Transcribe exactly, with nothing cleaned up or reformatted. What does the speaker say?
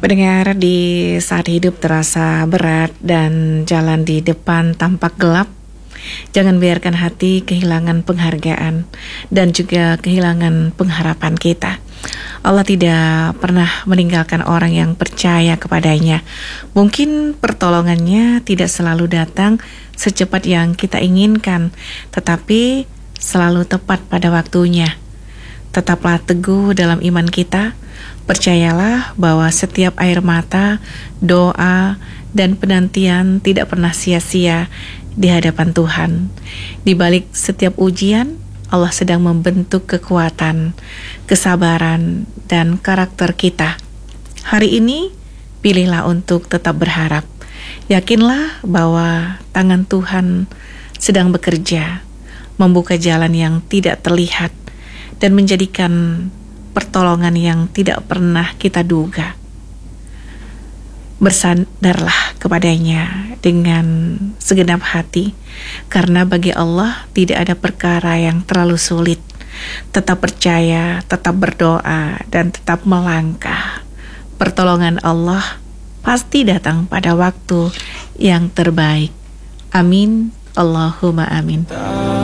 Pendengar, di saat hidup terasa berat dan jalan di depan tampak gelap, jangan biarkan hati kehilangan penghargaan dan juga kehilangan pengharapan kita. Allah tidak pernah meninggalkan orang yang percaya kepadanya. Mungkin pertolongannya tidak selalu datang secepat yang kita inginkan, tetapi selalu tepat pada waktunya. Tetaplah teguh dalam iman kita. Percayalah bahwa setiap air mata, doa, dan penantian tidak pernah sia-sia di hadapan Tuhan. Di balik setiap ujian, Allah sedang membentuk kekuatan, kesabaran, dan karakter kita. Hari ini, pilihlah untuk tetap berharap. Yakinlah bahwa tangan Tuhan sedang bekerja, membuka jalan yang tidak terlihat, dan menjadikan pertolongan yang tidak pernah kita duga. Bersandarlah kepadanya dengan segenap hati, karena bagi Allah tidak ada perkara yang terlalu sulit. Tetap percaya, tetap berdoa, dan tetap melangkah. Pertolongan Allah pasti datang pada waktu yang terbaik. Amin, Allahumma amin.